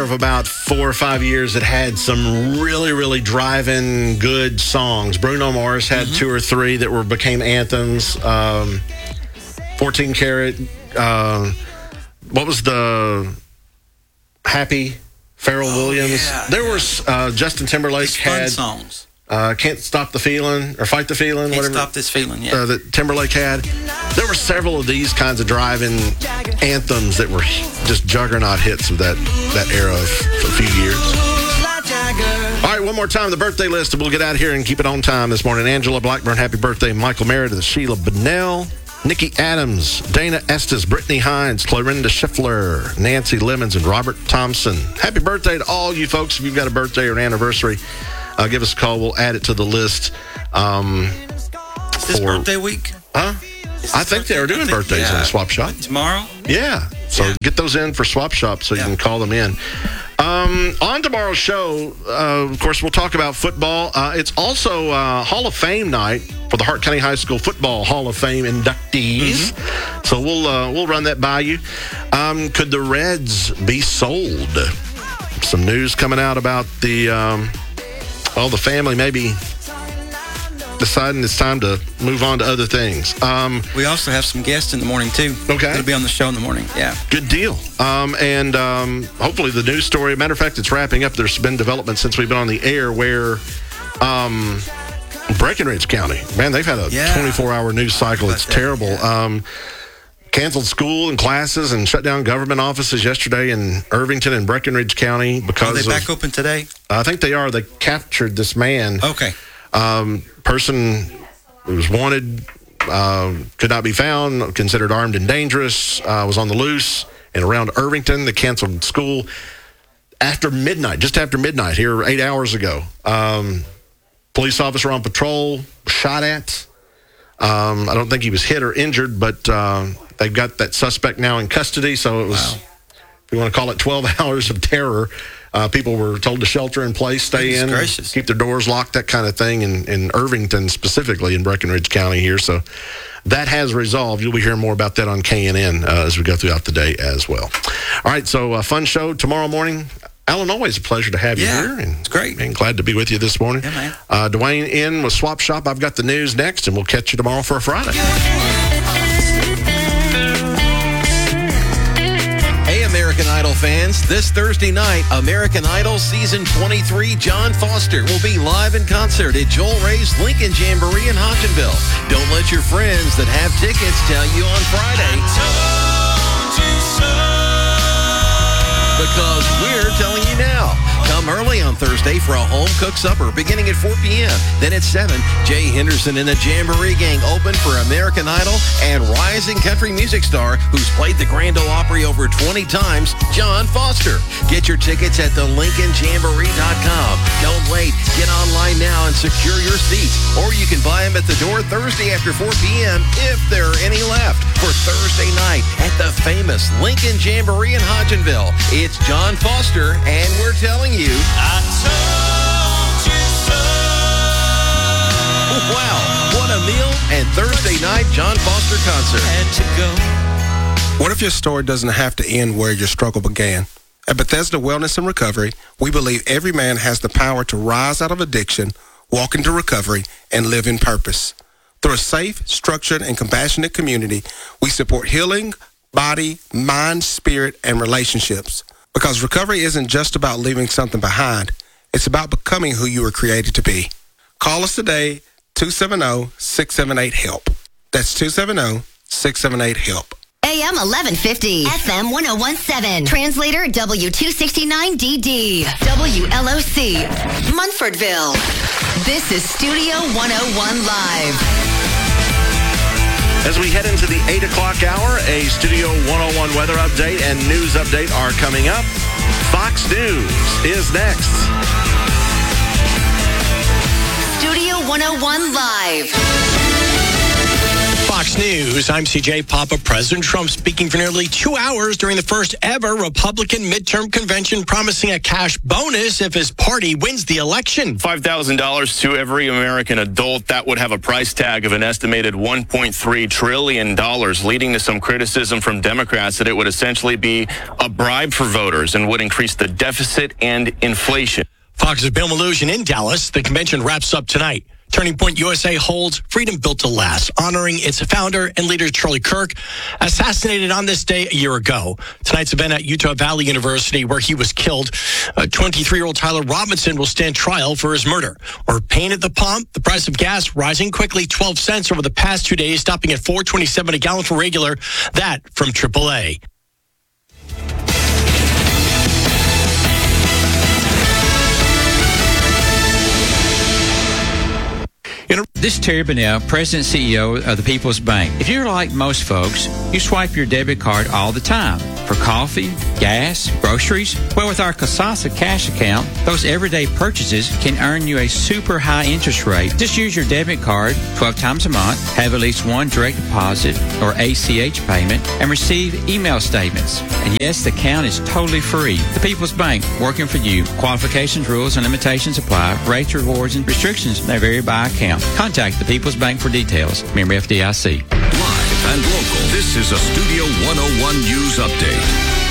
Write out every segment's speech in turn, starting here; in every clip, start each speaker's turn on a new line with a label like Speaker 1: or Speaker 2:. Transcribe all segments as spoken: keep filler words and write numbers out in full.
Speaker 1: of about four or five years that had some really, really driving good songs. Bruno Mars had mm-hmm. two or three that were became anthems. Um, fourteen Karat. Uh, what was the Happy? Pharrell
Speaker 2: oh,
Speaker 1: Williams.
Speaker 2: Yeah,
Speaker 1: there
Speaker 2: yeah.
Speaker 1: was uh, Justin Timberlake
Speaker 2: Fun
Speaker 1: had
Speaker 2: songs.
Speaker 1: Uh, Can't Stop the Feeling or Fight the Feeling.
Speaker 2: Can't
Speaker 1: whatever.
Speaker 2: Stop This Feeling. Yeah.
Speaker 1: Uh, that Timberlake had. There were several of these kinds of driving anthems that were just juggernaut hits of that that era of a few years. All right, one more time, the birthday list, and we'll get out of here and keep it on time this morning. Angela Blackburn, happy birthday. Michael Meredith, Sheila Bennell, Nikki Adams, Dana Estes, Brittany Hines, Clorinda Schiffler, Nancy Lemons, and Robert Thompson. Happy birthday to all you folks. If you've got a birthday or an anniversary, uh, give us a call. We'll add it to the list. Um,
Speaker 2: Is this
Speaker 1: for,
Speaker 2: birthday week?
Speaker 1: Huh? I think they are doing think, birthdays yeah. in the Swap Shop.
Speaker 2: Tomorrow?
Speaker 1: Yeah. So yeah. get those in for Swap Shop so yeah. you can call them in. Um, on tomorrow's show, uh, of course, we'll talk about football. Uh, it's also uh, Hall of Fame night for the Hart County High School Football Hall of Fame inductees. Mm-hmm. So we'll uh, we'll run that by you. Um, could the Reds be sold? Some news coming out about the um, well, the family maybe deciding it's time to move on to other things. Um,
Speaker 2: we also have some guests in the morning, too.
Speaker 1: Okay.
Speaker 2: They'll be on the show in the morning, yeah.
Speaker 1: Good deal. Um, and um, hopefully the news story, matter of fact, it's wrapping up. There's been development since we've been on the air where um, Breckenridge County, man, they've had a yeah. twenty-four hour news cycle. It's that, terrible. Yeah. Um, canceled school and classes and shut down government offices yesterday in Irvington and Breckenridge County because
Speaker 2: Are they back
Speaker 1: of,
Speaker 2: open today?
Speaker 1: I think they are. They captured this man.
Speaker 2: Okay.
Speaker 1: Um, person who was wanted, uh, could not be found, considered armed and dangerous, uh, was on the loose and around Irvington. They canceled school after midnight, just after midnight here eight hours ago. Um, police officer on patrol was shot at. Um, I don't think he was hit or injured, but uh, they've got that suspect now in custody. So it was, wow. if you want to call it twelve hours of terror. Uh, people were told to shelter in place, stay
Speaker 2: Goodness
Speaker 1: in,
Speaker 2: gracious.
Speaker 1: keep their doors locked, that kind of thing, in, in Irvington specifically in Breckenridge County here. So that has resolved. You'll be hearing more about that on K N N uh, as we go throughout the day as well. All right, so a fun show tomorrow morning. Alan, always a pleasure to have you
Speaker 2: yeah,
Speaker 1: here. And,
Speaker 2: it's great.
Speaker 1: And glad to be with you this morning.
Speaker 2: Yeah, man.
Speaker 1: Uh, Dwayne in with Swap Shop. I've got the news next, and we'll catch you tomorrow for a Friday.
Speaker 3: American Idol fans, this Thursday night, American Idol Season twenty-three, John Foster will be live in concert at Joel Ray's Lincoln Jamboree in Hodgenville. Don't let your friends that have tickets tell you on Friday. I told you so. Because we're telling you now. Come early on Thursday for a home-cooked supper beginning at four p.m. Then at seven, Jay Henderson and the Jamboree Gang open for American Idol and rising country music star who's played the Grand Ole Opry over twenty times, John Foster. Get your tickets at the lincoln jamboree dot com. Don't wait. Get online now and secure your seats. Or you can buy them at the door Thursday after four p.m. if there are any left for Thursday night at the famous Lincoln Jamboree in Hodgenville. It's John Foster, and we're telling you, I told you so. Wow, what a meal. And Thursday night, John Foster concert. Had to go.
Speaker 4: What if your story doesn't have to end where your struggle began? At Bethesda Wellness and Recovery, we believe every man has the power to rise out of addiction, walk into recovery, and live in purpose. Through a safe, structured, and compassionate community, we support healing, body, mind, spirit, and relationships. Because recovery isn't just about leaving something behind. It's about becoming who you were created to be. Call us today, two seven zero, six seven eight, HELP. That's two seven zero, six seven eight, HELP.
Speaker 5: A M eleven fifty, F M ten seventeen, translator W two sixty-nine D D, W L O C, Munfordville. This is Studio one oh one Live.
Speaker 1: As we head into the eight o'clock hour, a Studio one oh one weather update and news update are coming up. Fox News is next.
Speaker 5: Studio one oh one Live.
Speaker 6: Fox News, I'm C J Papa. President Trump speaking for nearly two hours during the first ever Republican midterm convention, promising a cash bonus if his party wins the election.
Speaker 7: five thousand dollars to every American adult. That would have a price tag of an estimated one point three trillion dollars, leading to some criticism from Democrats that it would essentially be a bribe for voters and would increase the deficit and inflation.
Speaker 6: Fox's Bill Malugin in Dallas. The convention wraps up tonight. Turning Point U S A holds Freedom Built to Last, honoring its founder and leader, Charlie Kirk, assassinated on this day a year ago. Tonight's event at Utah Valley University, where he was killed. twenty-three-year-old Tyler Robinson will stand trial for his murder. Or pain at the pump, the price of gas rising quickly twelve cents over the past two days, stopping at four twenty-seven a gallon for regular. That from triple A.
Speaker 8: This is Terry Bunnell, President and C E O of the People's Bank. If you're like most folks, you swipe your debit card all the time for coffee, gas, groceries. Well, with our Kasasa Cash account, those everyday purchases can earn you a super high interest rate. Just use your debit card twelve times a month, have at least one direct deposit or A C H payment, and receive email statements. And yes, the account is totally free. The People's Bank, working for you. Qualifications, rules, and limitations apply. Rates, rewards, and restrictions may vary by account. Contact the People's Bank for details. Member F D I C.
Speaker 9: Live and local, this is a Studio one oh one News Update.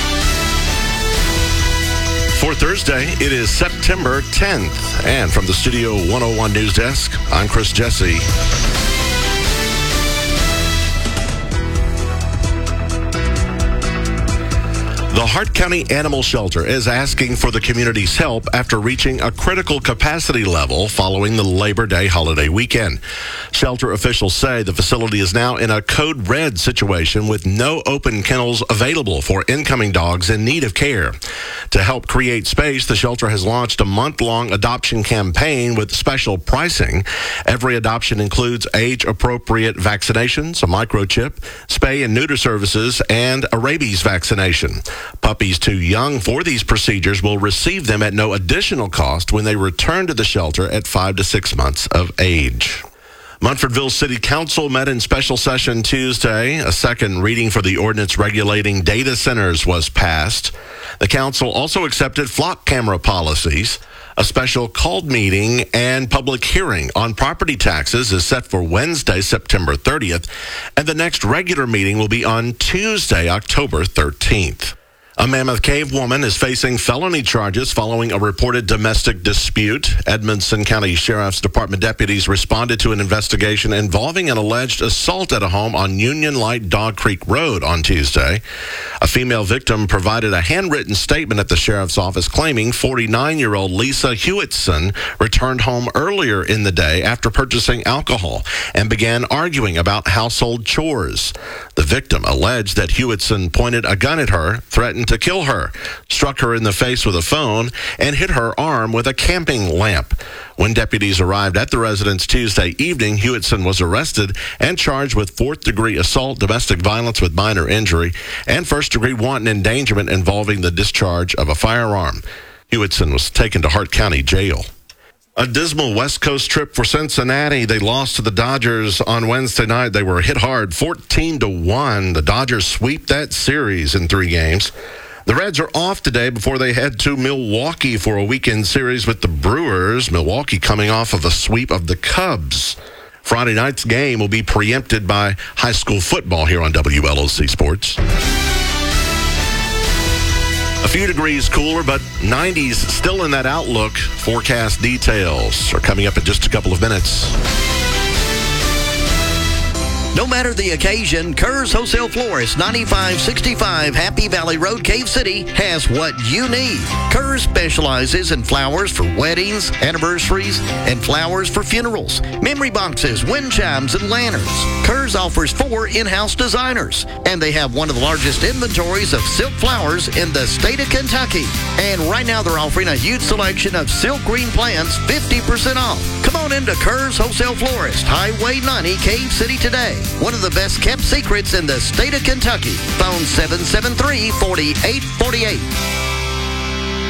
Speaker 1: For Thursday, it is September tenth. And from the Studio one oh one News Desk, I'm Chris Jesse. The Hart County Animal Shelter is asking for the community's help after reaching a critical capacity level following the Labor Day holiday weekend. Shelter officials say the facility is now in a code red situation with no open kennels available for incoming dogs in need of care. To help create space, the shelter has launched a month-long adoption campaign with special pricing. Every adoption includes age-appropriate vaccinations, a microchip, spay and neuter services, and a rabies vaccination. Puppies too young for these procedures will receive them at no additional cost when they return to the shelter at five to six months of age. Munfordville City Council met in special session Tuesday. A second reading for the ordinance regulating data centers was passed. The council also accepted flock camera policies. A special called meeting and public hearing on property taxes is set for Wednesday, September thirtieth, and the next regular meeting will be on Tuesday, October thirteenth. A Mammoth Cave woman is facing felony charges following a reported domestic dispute. Edmonson County Sheriff's Department deputies responded to an investigation involving an alleged assault at a home on Union Light Dog Creek Road on Tuesday. A female victim provided a handwritten statement at the sheriff's office claiming forty-nine-year-old Lisa Hewitson returned home earlier in the day after purchasing alcohol and began arguing about household chores. The victim alleged that Hewitson pointed a gun at her, threatened to kill her, struck her in the face with a phone, and hit her arm with a camping lamp. When deputies arrived at the residence Tuesday evening, Hewitson was arrested and charged with fourth-degree assault, domestic violence with minor injury, and first-degree wanton endangerment involving the discharge of a firearm. Hewitson was taken to Hart County Jail. A dismal West Coast trip for Cincinnati. They lost to the Dodgers on Wednesday night. They were hit hard, fourteen to one. The Dodgers sweep that series in three games. The Reds are off today before they head to Milwaukee for a weekend series with the Brewers. Milwaukee coming off of a sweep of the Cubs. Friday night's game will be preempted by high school football here on W L O C Sports. A few degrees cooler, but nineties still in that outlook. Forecast details are coming up in just a couple of minutes.
Speaker 10: No matter the occasion, Kerr's Wholesale Florist, ninety-five sixty-five Happy Valley Road, Cave City, has what you need. Kerr's specializes in flowers for weddings, anniversaries, and flowers for funerals, memory boxes, wind chimes, and lanterns. Kerr's offers four in-house designers, and they have one of the largest inventories of silk flowers in the state of Kentucky. And right now they're offering a huge selection of silk green plants, fifty percent off. Come on into Kerr's Wholesale Florist, Highway ninety, Cave City today. One of the best kept secrets in the state of Kentucky. Phone seven seven three, four eight four eight.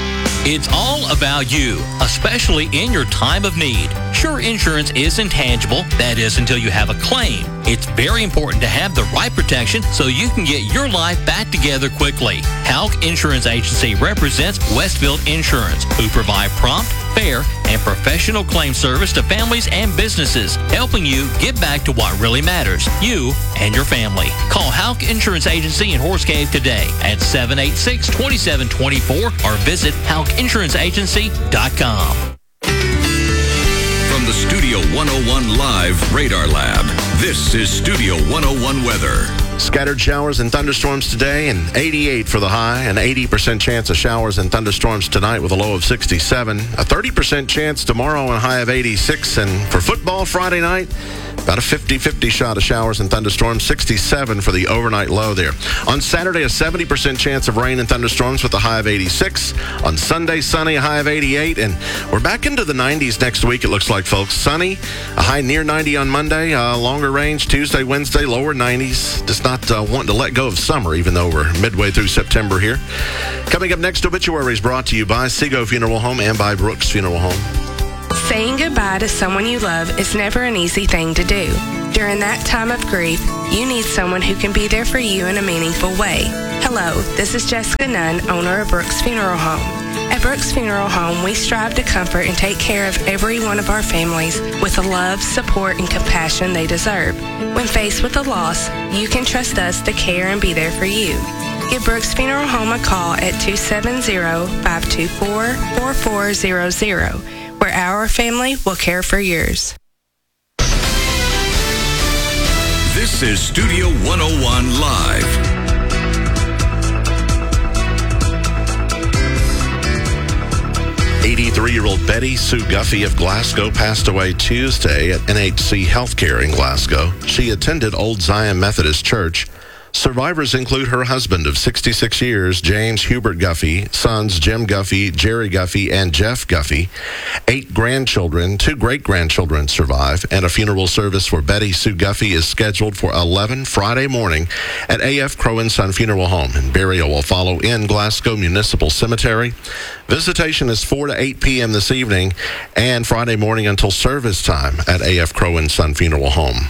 Speaker 11: It's all about you, especially in your time of need. Sure, insurance is intangible. That is until you have a claim. It's very important to have the right protection so you can get your life back together quickly. Halk Insurance Agency represents Westfield Insurance, who provide prompt, fair, and professional claim service to families and businesses, helping you get back to what really matters, you and your family. Call Halk Insurance Agency in Horse Cave today at seven eight six, two seven two four or visit halk insurance agency dot com.
Speaker 9: From the Studio one oh one Live Radar Lab, this is Studio one oh one Weather.
Speaker 1: Scattered showers and thunderstorms today, and eighty-eight for the high. An eighty percent chance of showers and thunderstorms tonight with a low of sixty-seven. A thirty percent chance tomorrow and a high of eighty-six. And for football Friday night, about a fifty-fifty shot of showers and thunderstorms, sixty-seven for the overnight low there. On Saturday, a seventy percent chance of rain and thunderstorms with a high of eighty-six. On Sunday, sunny, a high of eighty-eight. And we're back into the nineties next week, it looks like, folks. Sunny, a high near ninety on Monday, uh, longer range Tuesday, Wednesday, lower nineties. Just not uh, wanting to let go of summer, even though we're midway through September here. Coming up next, obituaries brought to you by Seago Funeral Home and by Brooks Funeral Home.
Speaker 12: Saying goodbye to someone you love is never an easy thing to do. During that time of grief, you need someone who can be there for you in a meaningful way. Hello, this is Jessica Nunn, owner of Brooks Funeral Home. At Brooks Funeral Home, we strive to comfort and take care of every one of our families with the love, support, and compassion they deserve. When faced with a loss, you can trust us to care and be there for you. Give Brooks Funeral Home a call at two seven zero, five two four, four four zero zero, where our family will care for yours.
Speaker 9: This is Studio one oh one Live.
Speaker 1: eighty-three-year-old Betty Sue Guffey of Glasgow passed away Tuesday at N H C Healthcare in Glasgow. She attended Old Zion Methodist Church. Survivors include her husband of sixty-six years, James Hubert Guffey, sons Jim Guffey, Jerry Guffey, and Jeff Guffey. Eight grandchildren, two great-grandchildren survive, and a funeral service for Betty Sue Guffey is scheduled for eleven Friday morning at A F Crow and Son Funeral Home, and burial will follow in Glasgow Municipal Cemetery. Visitation is four to eight p.m. this evening and Friday morning until service time at A F Crow and Son Funeral Home.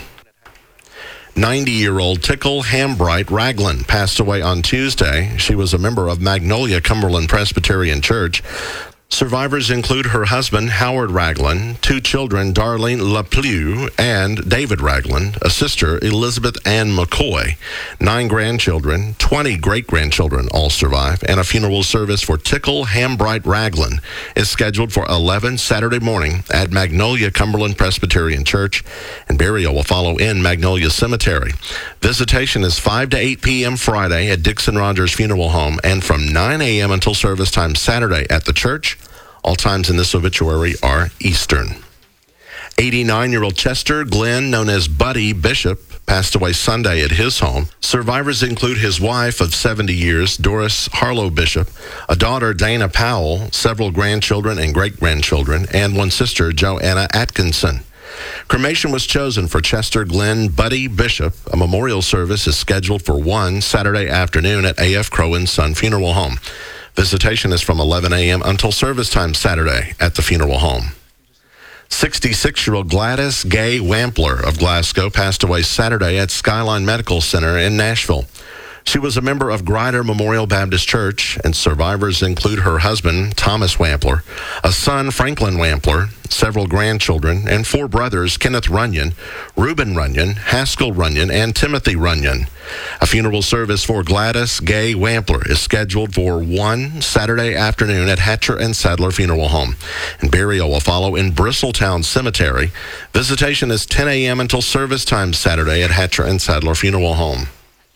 Speaker 1: ninety-year-old Tickle Hambright Ragland passed away on Tuesday. She was a member of Magnolia Cumberland Presbyterian Church. Survivors include her husband, Howard Ragland, two children, Darlene LaPlue and David Ragland, a sister, Elizabeth Ann McCoy, nine grandchildren, twenty great-grandchildren all survive, and a funeral service for Tickle Hambright Ragland is scheduled for eleven Saturday morning at Magnolia Cumberland Presbyterian Church, and burial will follow in Magnolia Cemetery. Visitation is five to eight p.m. Friday at Dixon Rogers Funeral Home, and from nine a.m. until service time Saturday at the church. All times in this obituary are Eastern. eighty-nine-year-old Chester Glenn, known as Buddy Bishop, passed away Sunday at his home. Survivors include his wife of seventy years, Doris Harlow Bishop, a daughter, Dana Powell, several grandchildren and great-grandchildren, and one sister, Joanna Atkinson. Cremation was chosen for Chester Glenn Buddy Bishop. A memorial service is scheduled for one Saturday afternoon at A F Crow and Son Funeral Home. Visitation is from eleven a.m. until service time Saturday at the funeral home. sixty-six-year-old Gladys Gay Wampler of Glasgow passed away Saturday at Skyline Medical Center in Nashville. She was a member of Grider Memorial Baptist Church, and survivors include her husband, Thomas Wampler, a son, Franklin Wampler, several grandchildren, and four brothers, Kenneth Runyon, Reuben Runyon, Haskell Runyon, and Timothy Runyon. A funeral service for Gladys Gay Wampler is scheduled for one Saturday afternoon at Hatcher and Sadler Funeral Home, and burial will follow in Bristletown Cemetery. Visitation is ten a.m. until service time Saturday at Hatcher and Sadler Funeral Home.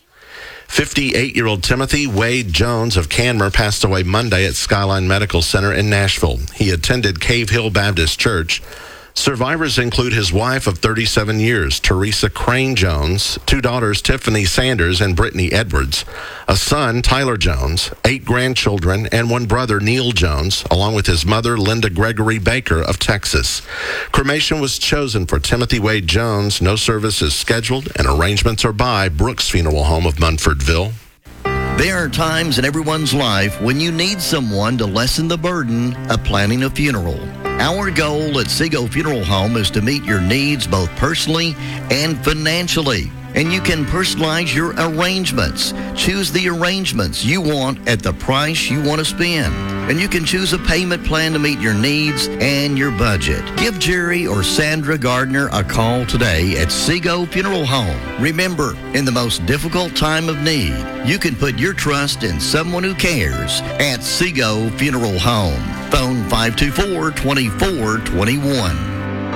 Speaker 1: fifty-eight-year-old Timothy Wade Jones of Canmer passed away Monday at Skyline Medical Center in Nashville. He attended Cave Hill Baptist Church. Survivors include his wife of thirty-seven years, Teresa Crane Jones, two daughters, Tiffany Sanders and Brittany Edwards, a son, Tyler Jones, eight grandchildren, and one brother, Neil Jones, along with his mother, Linda Gregory Baker of Texas. Cremation was chosen for Timothy Wade Jones. No service is scheduled, and arrangements are by Brooks Funeral Home of Munfordville.
Speaker 10: There are times in everyone's life when you need someone to lessen the burden of planning a funeral. Our goal at Seago Funeral Home is to meet your needs both personally and financially. And you can personalize your arrangements. Choose the arrangements you want at the price you want to spend. And you can choose a payment plan to meet your needs and your budget. Give Jerry or Sandra Gardner a call today at Seago Funeral Home. Remember, in the most difficult time of need, you can put your trust in someone who cares at Seago Funeral Home. Phone five two four, two four two one.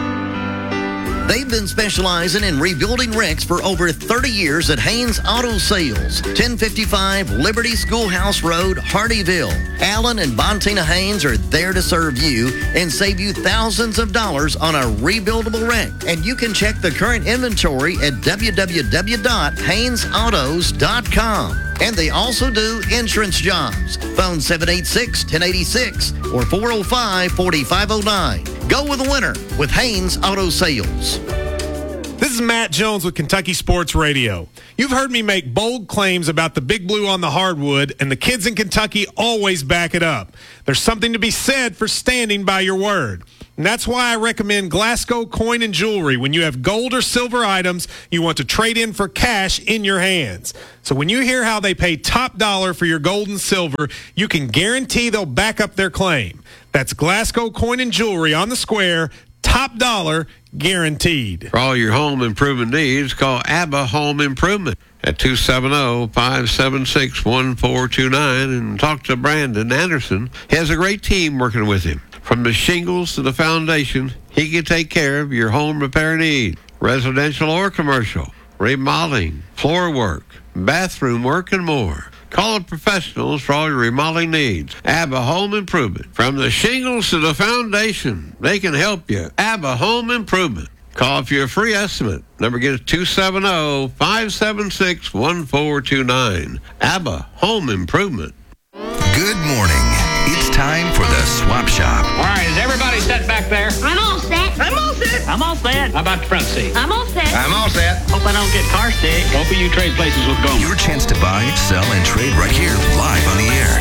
Speaker 10: They've been specializing in rebuilding wrecks for over thirty years at Haynes Auto Sales, ten fifty-five Liberty Schoolhouse Road, Hardyville. Alan and Bontina Haynes are there to serve you and save you thousands of dollars on a rebuildable wreck. And you can check the current inventory at w w w dot haynes autos dot com. And they also do insurance jobs. Phone seven eight six, one zero eight six or four oh five, four five oh nine. Go with the winner with Haynes Auto Sales.
Speaker 13: This is Matt Jones with Kentucky Sports Radio. You've heard me make bold claims about the Big Blue on the hardwood, and the kids in Kentucky always back it up. There's something to be said for standing by your word. And that's why I recommend Glasgow Coin and Jewelry when you have gold or silver items you want to trade in for cash in your hands. So when you hear how they pay top dollar for your gold and silver, you can guarantee they'll back up their claim. That's Glasgow Coin and Jewelry on the square, top dollar guaranteed.
Speaker 14: For all your home improvement needs, call ABBA Home Improvement at two seven zero, five seven six, one four two nine and talk to Brandon Anderson. He has a great team working with him. From the shingles to the foundation, he can take care of your home repair needs, residential or commercial, remodeling, floor work, bathroom work, and more. Call the professionals for all your remodeling needs. ABBA Home Improvement. From the shingles to the foundation, they can help you. ABBA Home Improvement. Call for your free estimate. Number again is two seven zero, five seven six, one four two nine. ABBA Home Improvement.
Speaker 15: Good morning. It's time for the Swap Shop.
Speaker 16: All right, is everybody set back there?
Speaker 17: I'm all set. I'm all set.
Speaker 16: I'm all set. How about the front seat?
Speaker 17: I'm all set.
Speaker 16: I'm all set. Hope I don't get car sick. Hope you trade places with Gomer.
Speaker 15: Your chance to buy, sell, and trade right here, live on the air.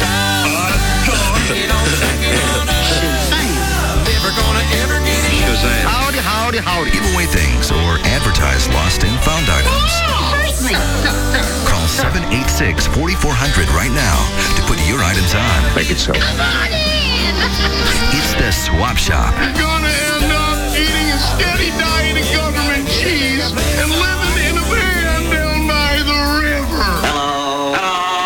Speaker 10: Howdy, howdy, howdy.
Speaker 15: Give away things or advertise lost and found items. Call seven eight six, four four zero zero right now to put your items on.
Speaker 14: Make it so.
Speaker 15: It's the Swap Shop.
Speaker 18: You're gonna end up eating a steady diet of government cheese and living in a van down by the river.
Speaker 10: Hello.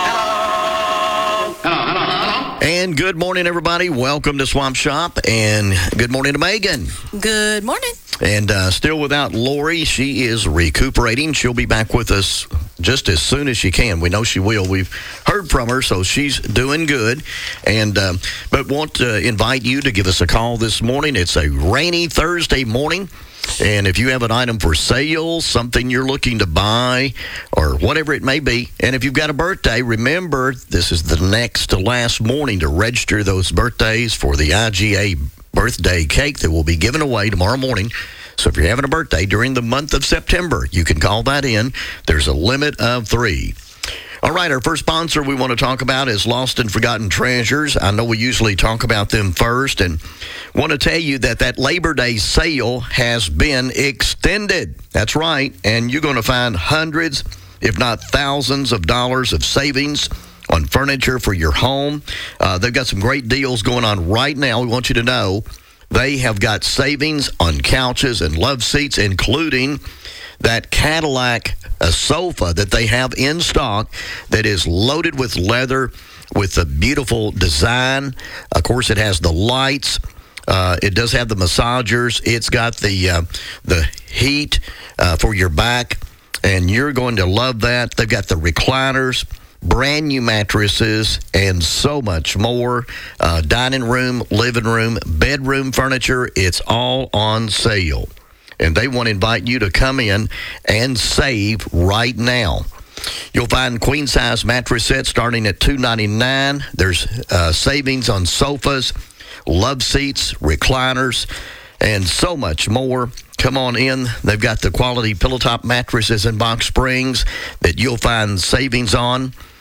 Speaker 18: Hello. Hello. Hello. Hello.
Speaker 10: And good morning, everybody. Welcome to Swamp Shop. And good morning to Megan.
Speaker 19: Good morning.
Speaker 10: And uh, still without Lori, she is recuperating. She'll be back with us just as soon as she can. We know she will. We've heard from her, so she's doing good. And um, but want to invite you to give us a call this morning. It's a rainy Thursday morning. And if you have an item for sale, something you're looking to buy, or whatever it may be, and if you've got a birthday, remember, this is the next to last morning to register those birthdays for the I G A birthday cake that will be given away tomorrow morning. So if you're having a birthday during the month of September, you can call that in. There's a limit of three. All right, our first sponsor we want to talk about is Lost and Forgotten Treasures. I know we usually talk about them first, and want to tell you that that Labor Day sale has been extended. That's right, and you're going to find hundreds, if not thousands of dollars of savings on furniture for your home. Uh, they've got some great deals going on right now. We want you to know they have got savings on couches and love seats, including that Cadillac a sofa that they have in stock that is loaded with leather with a beautiful design. Of course, it has the lights. Uh, it does have the massagers. It's got the uh, the heat uh, for your back, and you're going to love that. They've got the recliners, brand new mattresses, and so much more. Uh, dining room, living room, bedroom furniture, it's all on sale. And they want to invite you to come in and save right now. You'll find queen-size mattress sets starting at two ninety-nine. There's uh, savings on sofas, love seats, recliners, and so much more. Come on in. They've got the quality pillow top mattresses and box springs that you'll find savings on.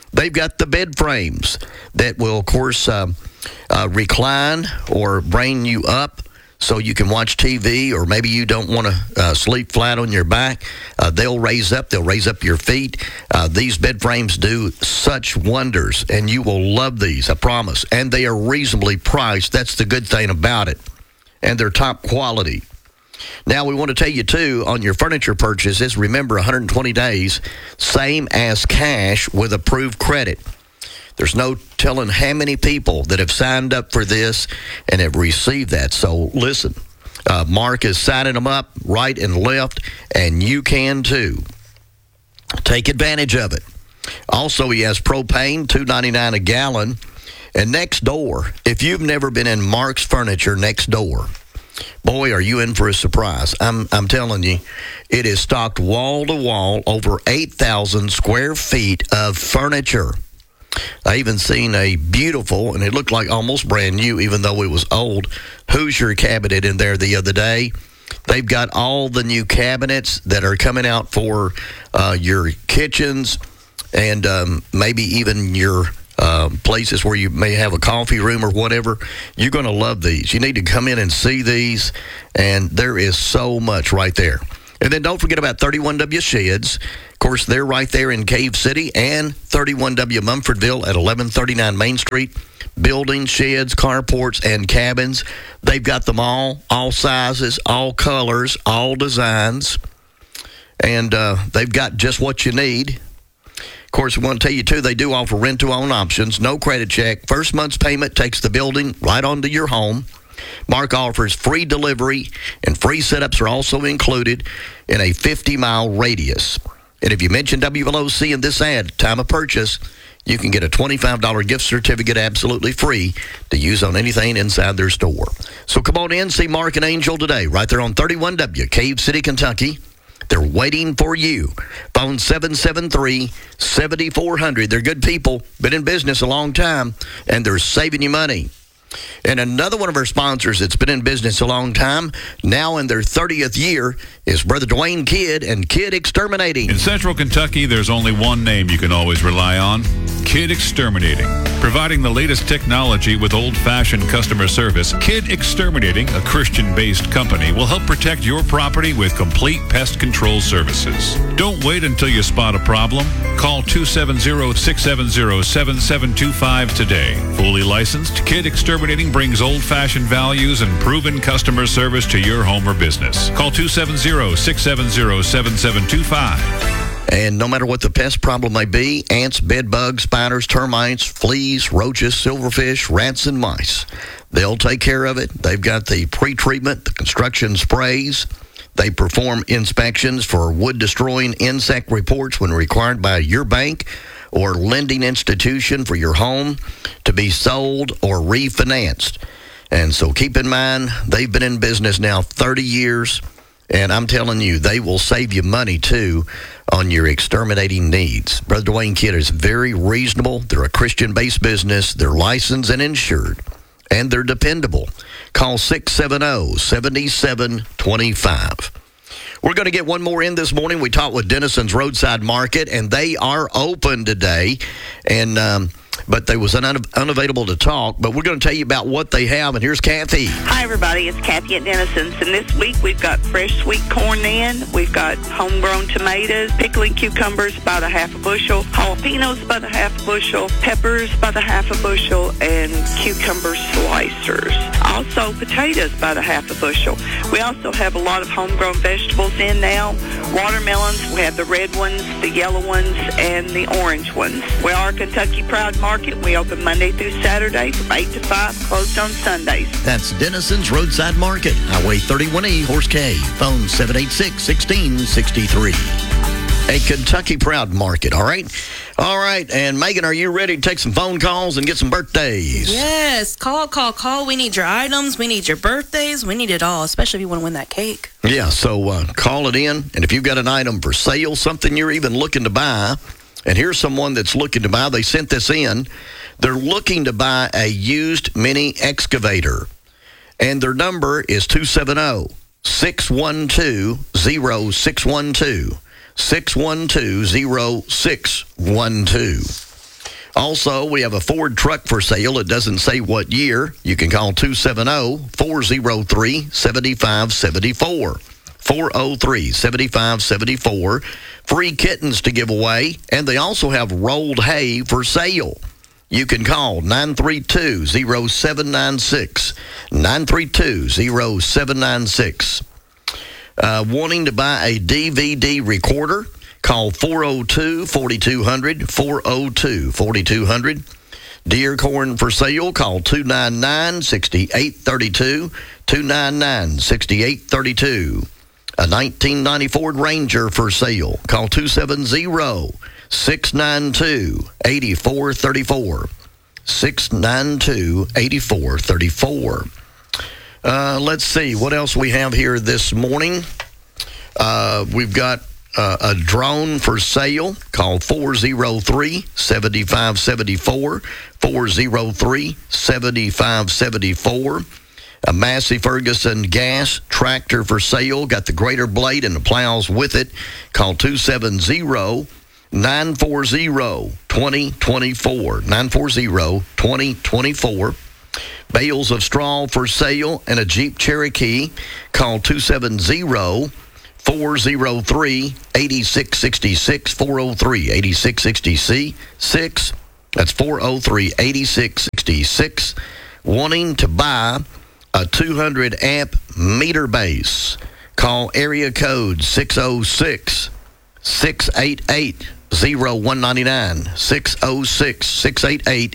Speaker 10: They've got the bed frames that will, of course, um, uh, recline or bring you up so you can watch T V, or maybe you don't want to uh, sleep flat on your back. Uh, they'll raise up. They'll raise up your feet. Uh, these bed frames do such wonders, and you will love these, I promise. And they are reasonably priced. That's the good thing about it. And they're top quality. Now, we want to tell you, too, on your furniture purchases, remember one hundred twenty days, same as cash with approved credit. There's no telling how many people that have signed up for this and have received that. So, listen, uh, Mark is signing them up right and left, and you can, too. Take advantage of it. Also, he has propane, two ninety-nine a gallon. And next door, if you've never been in Mark's Furniture next door, boy, are you in for a surprise. I'm I'm telling you, it is stocked wall to wall, over eight thousand square feet of furniture. I even seen a beautiful, and it looked like almost brand new, even though it was old, Hoosier cabinet in there the other day. They've got all the new cabinets that are coming out for uh, your kitchens and um, maybe even your Uh, places where you may have a coffee room or whatever. You're going to love these. You need to come in and see these, and there is so much right there. And then don't forget about thirty-one W Sheds. Of course, they're right there in Cave City, and thirty-one W Mumfordville at eleven thirty-nine Main Street. Buildings, sheds, carports, and cabins. They've got them all, all sizes, all colors, all designs. And uh, they've got just what you need. Of course, we want to tell you, too, they do offer rent-to-own options, no credit check. First month's payment takes the building right onto your home. Mark offers free delivery, and free setups are also included in a fifty-mile radius. And if you mention W L O C in this ad, time of purchase, you can get a twenty-five dollars gift certificate absolutely free to use on anything inside their store. So come on in, see Mark and Angel today, right there on thirty-one W, Cave City, Kentucky. They're waiting for you. Phone seven seven three, seven four zero zero. They're good people, been in business a long time, and they're saving you money. And another one of our sponsors that's been in business a long time, now in their thirtieth year, is Brother Dwayne Kidd and Kidd Exterminating.
Speaker 19: In Central Kentucky, there's only one name you can always rely on, Kidd Exterminating. Providing the latest technology with old-fashioned customer service, Kidd Exterminating, a Christian-based company, will help protect your property with complete pest control services. Don't wait until you spot a problem. Call two seven zero, six seven zero, seven seven two five today. Fully licensed, Kidd Exterminating brings old-fashioned values and proven customer service to your home or business. Call two seven zero, six seven zero, seven seven two five.
Speaker 10: And no matter what the pest problem may be, ants, bed bugs, spiders, termites, fleas, roaches, silverfish, rats, and mice, they'll take care of it. They've got the pre-treatment, the construction sprays. They perform inspections for wood-destroying insect reports when required by your bank or lending institution for your home to be sold or refinanced. And so keep in mind, they've been in business now thirty years, and I'm telling you, they will save you money, too, on your exterminating needs. Brother Dwayne Kidd is very reasonable. They're a Christian-based business. They're licensed and insured, and they're dependable. Call six seven zero, seven seven two five. We're going to get one more in this morning. We talked with Dennison's Roadside Market, and they are open today. And um, but they was un- unavailable to talk. But we're going to tell you about what they have. And here's Kathy.
Speaker 20: Hi, everybody. It's Kathy at Dennison's. And this week we've got fresh sweet corn in. We've got homegrown tomatoes, pickling cucumbers by the half a bushel, jalapenos by the half a bushel, peppers by the half a bushel, and cucumber slicers. Also potatoes by the half a bushel. We also have a lot of homegrown vegetables in now. Watermelons, we have the red ones, the yellow ones, and the orange ones. We are a Kentucky Proud Market. We open Monday through Saturday from eight to five, closed on Sundays.
Speaker 10: That's Dennison's Roadside Market, Highway thirty-one E, Horse Cave. Phone seven eight six, one six six three. A Kentucky Proud Market, all right? All right, and Megan, are you ready to take some phone calls and get some birthdays?
Speaker 21: Yes, call, call, call. We need your items. We need your birthdays. We need it all, especially if you want to win that cake.
Speaker 10: Yeah, so uh, call it in, and if you've got an item for sale, something you're even looking to buy, and here's someone that's looking to buy, they sent this in, they're looking to buy a used mini excavator, and their number is two seven zero, six one two, zero six one two. six one two, zero six one two. Also, we have a Ford truck for sale. It doesn't say what year. You can call two seven zero, four zero three, seven five seven four. four oh three, seven five seven four. Free kittens to give away. And they also have rolled hay for sale. You can call nine three two, zero seven nine six. nine three two, zero seven nine six. Uh, wanting to buy a D V D recorder? Call four oh two, four two hundred, four oh two, four two hundred. Deer corn for sale? Call two nine nine, six eight three two, two nine nine, six eight three two. A nineteen ninety Ford Ranger for sale. Call two seven zero, six nine two, eight four three four. six nine two, eight four three four. Uh, let's see what else we have here this morning. Uh, we've got uh, a drone for sale. Call four oh three, seven five seven four. four oh three, seven five seven four. A Massey Ferguson gas tractor for sale. Got the greater blade and the plows with it. Call two seven zero, nine four zero, two oh two four. nine four zero, two oh two four. Bales of straw for sale and a Jeep Cherokee. Call two seven zero, four oh three, eight six six six. four oh three, eight six six six. That's four oh three, eight six six six. Wanting to buy a two hundred amp meter base? Call area code six oh six, six eight eight, oh one nine nine. six oh six, six eight eight,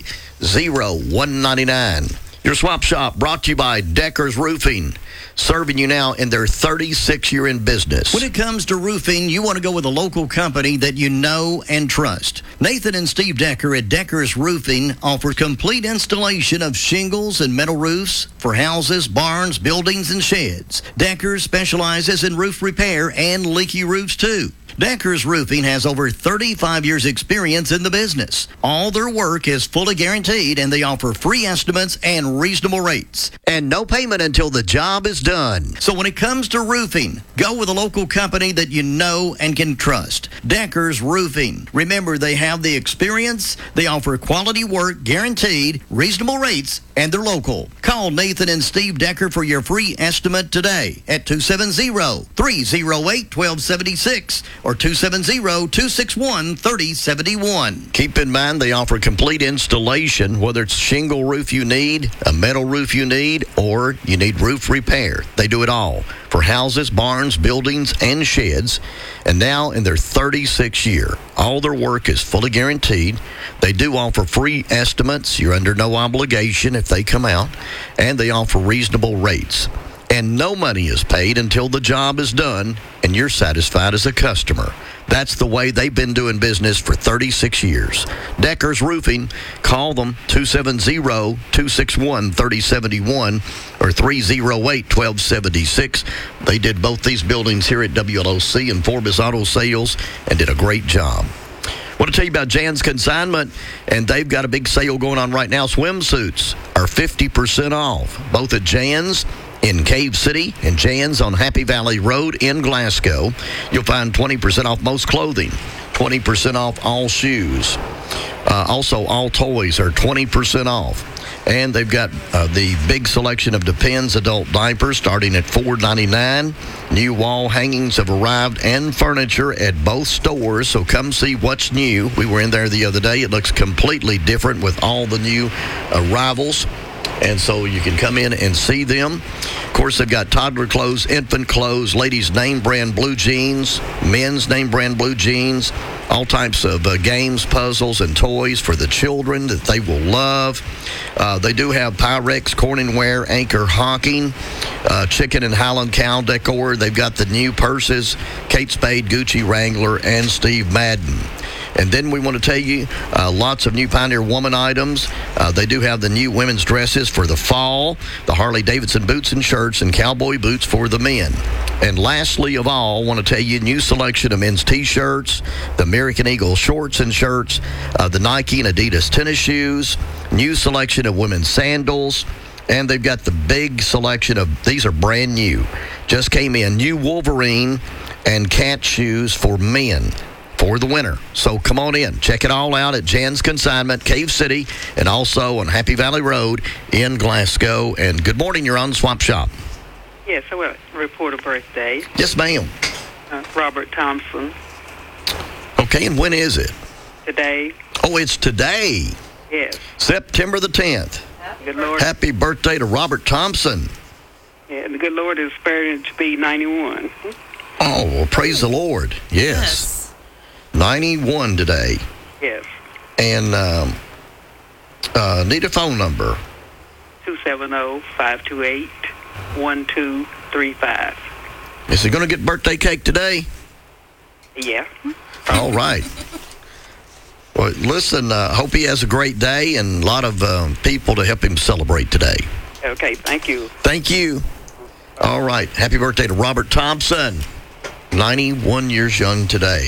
Speaker 10: oh one nine nine. Your Swap Shop brought to you by Decker's Roofing, serving you now in their thirty-six year in business.
Speaker 2: When it comes to roofing, you want to go with a local company that you know and trust. Nathan and Steve Decker at Decker's Roofing offer complete installation of shingles and metal roofs for houses, barns, buildings, and sheds. Decker specializes in roof repair and leaky roofs, too. Decker's Roofing has over thirty-five years experience in the business. All their work is fully guaranteed, and they offer free estimates and reasonable rates.
Speaker 10: And no payment until the job is done.
Speaker 2: So when it comes to roofing, go with a local company that you know and can trust. Decker's Roofing. Remember, they have the experience, they offer quality work, guaranteed, reasonable rates, and they're local. Call Nathan and Steve Decker for your free estimate today at two seven zero, three oh eight, one two seven six or two seven zero, two six one, three oh seven one.
Speaker 10: Keep in mind they offer complete installation, whether it's shingle roof you need, a metal roof you need, or you need roof repair. They do it all for houses, barns, buildings, and sheds. And now in their thirty-sixth year, all their work is fully guaranteed. They do offer free estimates. You're under no obligation if they come out. And they offer reasonable rates. And no money is paid until the job is done and you're satisfied as a customer. That's the way they've been doing business for thirty-six years. Decker's Roofing, call them two seven zero, two six one, three oh seven one or three oh eight, one two seven six. They did both these buildings here at W L O C and Forbes Auto Sales and did a great job. I want to tell you about Jan's Consignment, and they've got a big sale going on right now. Swimsuits are fifty percent off, both at Jan's in Cave City and Jan's on Happy Valley Road in Glasgow. You'll find twenty percent off most clothing, twenty percent off all shoes. Uh, also, all toys are twenty percent off. And they've got uh, the big selection of Depends adult diapers starting at four ninety-nine. New wall hangings have arrived and furniture at both stores, so come see what's new. We were in there the other day. It looks completely different with all the new arrivals. And so you can come in and see them. Of course, they've got toddler clothes, infant clothes, ladies' name brand blue jeans, men's name brand blue jeans, all types of uh, games, puzzles, and toys for the children that they will love. Uh, they do have Pyrex, Corningware, Anchor Hawking, uh, Chicken and Highland Cow decor. They've got the new purses, Kate Spade, Gucci, Wrangler, and Steve Madden. And then we want to tell you uh, lots of new Pioneer Woman items. Uh, they do have the new women's dresses for the fall, the Harley-Davidson boots and shirts, and cowboy boots for the men. And lastly of all, I want to tell you new selection of men's T-shirts, the American Eagle shorts and shirts, uh, the Nike and Adidas tennis shoes, new selection of women's sandals, and they've got the big selection of, these are brand new, just came in, new Wolverine and cat shoes for men. for the winner. So come on in. Check it all out at Jan's Consignment, Cave City, and also on Happy Valley Road in Glasgow. And good morning. You're on Swap Shop.
Speaker 3: Yes, I will report a birthday.
Speaker 10: Yes, ma'am.
Speaker 3: Uh, Robert Thompson.
Speaker 10: Okay, and when is it?
Speaker 3: Today.
Speaker 10: Oh, it's today.
Speaker 3: Yes.
Speaker 10: September the tenth.
Speaker 3: Good Lord.
Speaker 10: Happy birthday to Robert Thompson.
Speaker 3: Yeah, and the good Lord is spared to be ninety-one.
Speaker 10: Oh, well, praise the Lord. Yes. yes. ninety-one today.
Speaker 3: Yes.
Speaker 10: And um, uh, need a phone number.
Speaker 3: two seven zero, five two eight, one two three five.
Speaker 10: Is he going to get birthday cake today?
Speaker 3: Yeah.
Speaker 10: All right. Well, listen, uh, hope he has a great day and a lot of uh, people to help him celebrate today.
Speaker 3: Okay, thank you.
Speaker 10: Thank you. All right. Happy birthday to Robert Thompson, ninety-one years young today.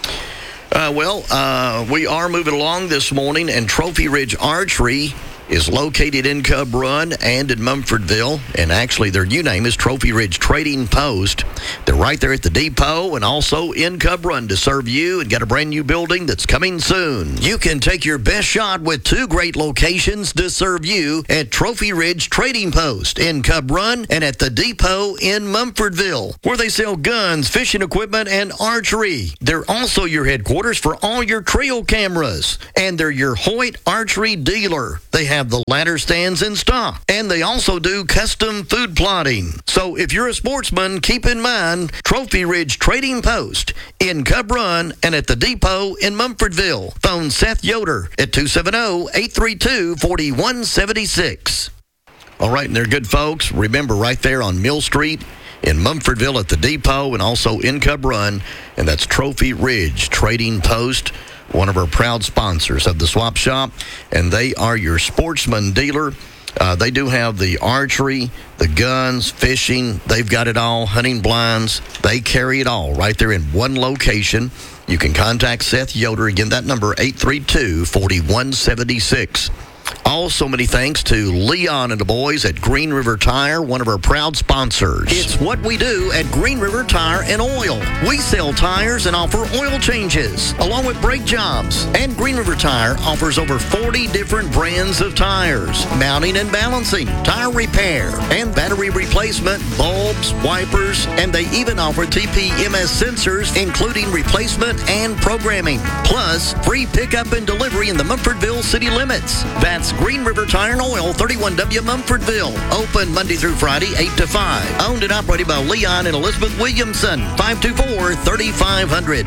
Speaker 10: Uh, well, uh, we are moving along this morning, and Trophy Ridge Archery is located in Cub Run and in Mumfordville, and actually their new name is Trophy Ridge Trading Post. They're right there at the depot and also in Cub Run to serve you and got a brand new building that's coming soon. You can take your best shot with two great locations to serve you at Trophy Ridge Trading Post in Cub Run and at the depot in Mumfordville, where they sell guns, fishing equipment, and archery. They're also your headquarters for all your trail cameras, and they're your Hoyt archery dealer. They have the ladder stands in stock, and they also do custom food plotting. So if you're a sportsman, keep in mind Trophy Ridge Trading Post in Cub Run and at the depot in Mumfordville. Phone Seth Yoder at two seven zero, eight three two, four one seven six. All right, and they're good folks. Remember, right there on Mill Street in Mumfordville at the depot and also in Cub Run, and that's Trophy Ridge Trading Post, one of our proud sponsors of the Swap Shop, and they are your sportsman dealer. Uh, they do have the archery, the guns, fishing. They've got it all, hunting blinds. They carry it all right there in one location. You can contact Seth Yoder. Again, that number, eight three two, four one seven six. Also, many thanks to Leon and the boys at Green River Tire, one of our proud sponsors. It's what we do at Green River Tire and Oil. We sell tires and offer oil changes, along with brake jobs. And Green River Tire offers over forty different brands of tires, mounting and balancing, tire repair, and battery replacement, bulbs, wipers, and they even offer T P M S sensors, including replacement and programming. Plus, free pickup and delivery in the Mumfordville city limits. That's Green River Tire and Oil, thirty-one W Mumfordville. Open Monday through Friday, eight to five. Owned and operated by Leon and Elizabeth Williamson, five two four, three five zero zero.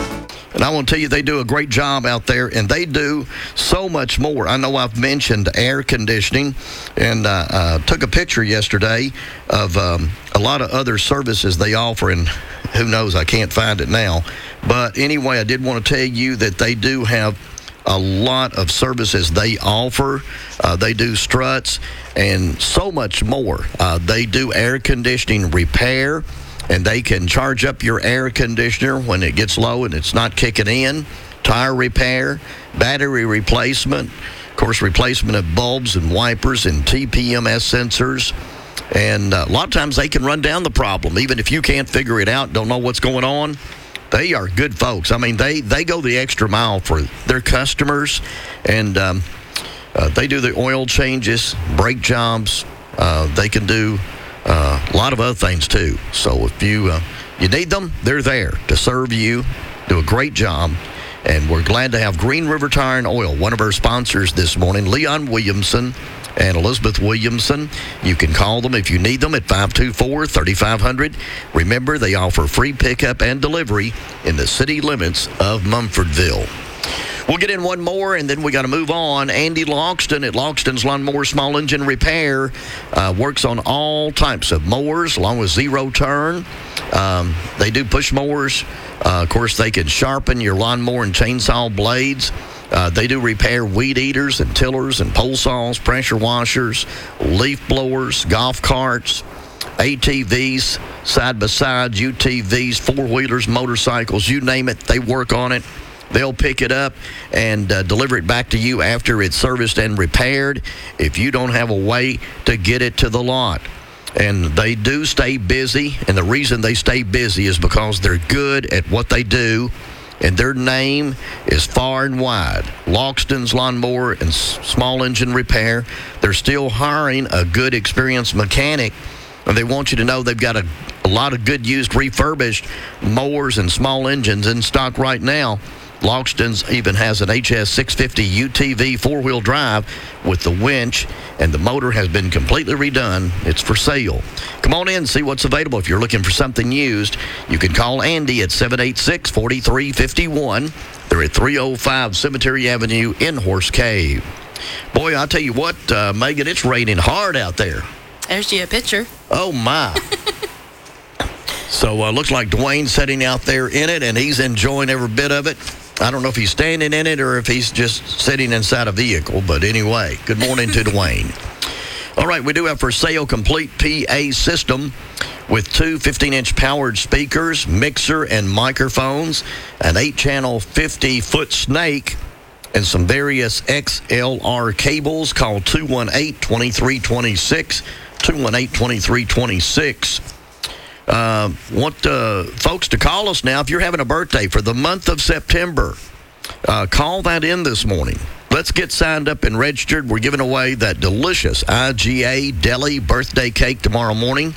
Speaker 10: And I want to tell you, they do a great job out there, and they do so much more. I know I've mentioned air conditioning, and uh, uh, took a picture yesterday of um, a lot of other services they offer, and who knows, I can't find it now. But anyway, I did want to tell you that they do have a lot of services they offer. Uh, they do struts and so much more. Uh, they do air conditioning repair, and they can charge up your air conditioner when it gets low and it's not kicking in. Tire repair, battery replacement, of course, replacement of bulbs and wipers and T P M S sensors. And uh, a lot of times they can run down the problem. Even if you can't figure it out, don't know what's going on, they are good folks. I mean, they, they go the extra mile for their customers, and um, uh, they do the oil changes, brake jobs. Uh, they can do uh, a lot of other things, too. So if you, uh, you need them, they're there to serve you, do a great job. And we're glad to have Green River Tire and Oil, one of our sponsors this morning, Leon Williamson and Elizabeth Williamson. You can call them if you need them at five two four, three five zero zero. Remember, they offer free pickup and delivery in the city limits of Mumfordville. We'll get in one more, and then we got to move on. Andy Loxton at Loxton's Lawnmower Small Engine Repair uh, works on all types of mowers, along with zero turn. Um, they do push mowers. Uh, of course, they can sharpen your lawnmower and chainsaw blades. Uh, they do repair weed eaters and tillers and pole saws, pressure washers, leaf blowers, golf carts, A T Vs, side-by-sides, U T Vs, four-wheelers, motorcycles, you name it, they work on it. They'll pick it up and uh, deliver it back to you after it's serviced and repaired if you don't have a way to get it to the lot. And they do stay busy, and the reason they stay busy is because they're good at what they do. and their name is far and wide. Loxton's Lawnmower and Small Engine Repair. They're still hiring a good, experienced mechanic, and they want you to know they've got a, a lot of good used refurbished mowers and small engines in stock right now. Loxton's even has an H S six fifty U T V four-wheel drive with the winch, and the motor has been completely redone. It's for sale. Come on in and see what's available. If you're looking for something used, you can call Andy at seven eight six, four three five one. They're at three oh five Cemetery Avenue in Horse Cave. Boy, I'll tell you what, uh, Megan, it's raining hard out there.
Speaker 21: There's you a picture.
Speaker 10: Oh, my. So uh, looks like Dwayne's sitting out there in it, and he's enjoying every bit of it. I don't know if he's standing in it or if he's just sitting inside a vehicle, but anyway, good morning to Dwayne. All right, we do have for sale complete P A system with two fifteen-inch powered speakers, mixer, and microphones, an eight-channel fifty-foot snake, and some various X L R cables. Call two one eight, two three two six, two one eight, two three two six. Uh, want uh, folks to call us now if you're having a birthday for the month of September. Uh, call that in this morning. Let's get signed up and registered. We're giving away that delicious I G A Deli birthday cake tomorrow morning.